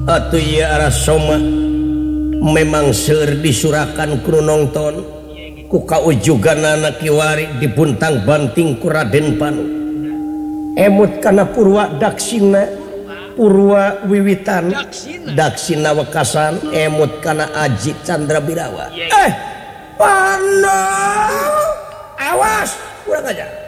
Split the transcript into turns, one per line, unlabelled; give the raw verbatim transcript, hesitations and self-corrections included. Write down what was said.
atuh ieu arasoma memang seueur disurakan ku nongton ku kaujuganana kiwari dipuntang banting ku Raden Panu emut kana Purwa Daksina Purwa Wiwitan Daksina Wekasan emut kana Aji Candrabirawa eh Panu awas kurang aja